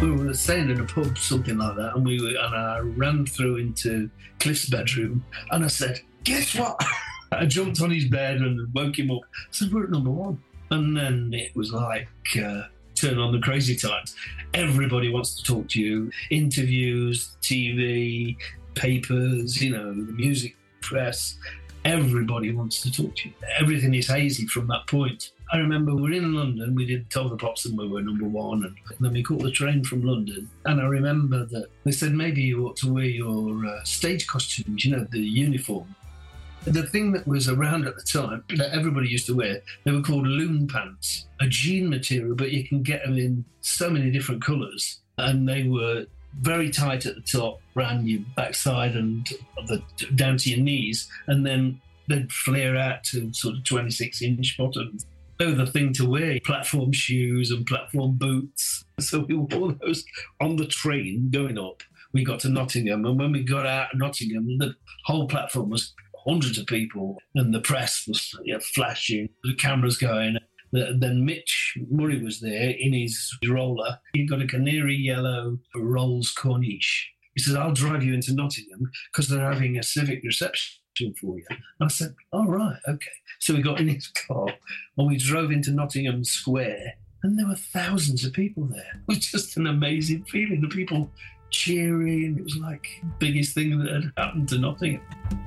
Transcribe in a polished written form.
We were staying in a pub, something like that, and I ran through into Cliff's bedroom, and I said, "Guess what?" I jumped on his bed and woke him up. I said, "We're at number one." And then it was like turn on the crazy times. Everybody wants to talk to you. Interviews, TV, papers, the music press. Everybody wants to talk to you. Everything is hazy from that point. I remember we were in London, we did Top of the Pops and we were number one, and then we caught the train from London. And I remember that they said, maybe you ought to wear your stage costumes, the uniform. The thing that was around at the time that everybody used to wear, they were called loon pants, a jean material, but you can get them in so many different colours. And they were very tight at the top, around your backside and down to your knees, and then they'd flare out to sort of 26-inch bottoms. They were the thing to wear, platform shoes and platform boots. So we wore those on the train going up. We got to Nottingham, and when we got out of Nottingham, the whole platform was hundreds of people, and the press was flashing, the cameras going. Then Mitch Murray was there in his roller. He got a canary yellow Rolls Corniche. He said, "I'll drive you into Nottingham because they're having a civic reception for you." And I said, "All right, okay." So we got in his car and we drove into Nottingham Square, and there were thousands of people there. It was just an amazing feeling. The people cheering. It was like the biggest thing that had happened to Nottingham.